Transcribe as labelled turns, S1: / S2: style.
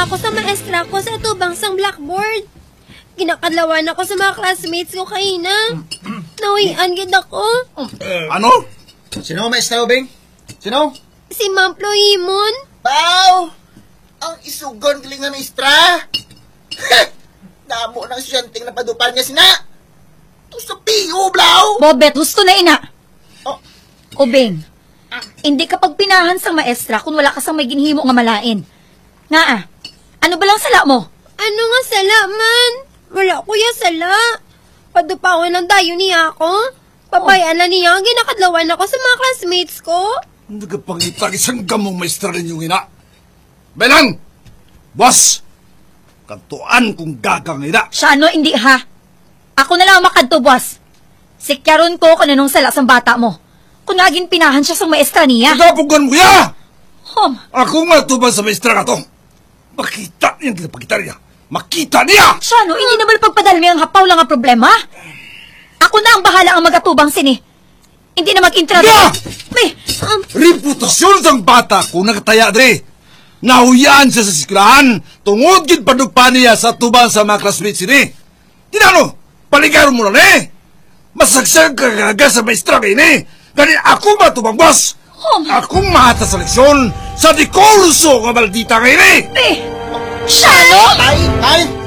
S1: ako sa maestra ko sa tubang sang blackboard. Ginakadlawan ako sa mga classmates ko kaina. Nawian gid ako.
S2: Ano? Sino maestra mo, Bing? Sino?
S1: Si Ma'am Ploimon.
S3: Pao! Ang isugon galing nga maestra! Damo ng estudyanteng napadupan niya sina! Ito sa piyo, Blau!
S4: Bobet, gusto na ina!
S3: Oh.
S4: Ubing, hindi ka pagpinahan sang maestra kung wala ka sang may ginhimo nga malain. Nga ano ba lang sala mo?
S1: Ano nga sala man? Wala kuya sala. Padupawan lang dayo niya ako. Pabayaan lang niya ang ginakadlawan ako sa mga classmates ko.
S2: Nagapangitag isang gamong maestra ninyong ina. Belang! Boss! Kantuan kung gagang ina.
S4: Siya hindi ha? Ako na lang makadto, boss. Sikyaron ko kung anong sala sang bata mo. Kung naging pinahan siya sang maestra niya.
S2: Nagapugan mo ya!
S4: Ako
S2: nga tuban sa maestra ka to. Makita niya ang kinapagkita niya. Makita niya!
S4: Siya hindi naman pagpadalmi ang hapaw lang ang problema. Ako na ang bahala ang magatubang sini. Hindi na mag-intra.
S2: Yeah!
S4: Reputasyon
S2: sang bata kung nagtaya dre. Nahuyaan siya sa siklahan. Tungod gid padugpa niya sa tubang sa mga classmates ini. Tinano, paligaro mo lang Masagsag ka gaga sa maestra kayo Kani ako matubang boss. Akong mahata sa leksyon sa dikurso nga maldita kayo
S4: Shano?
S3: Tay!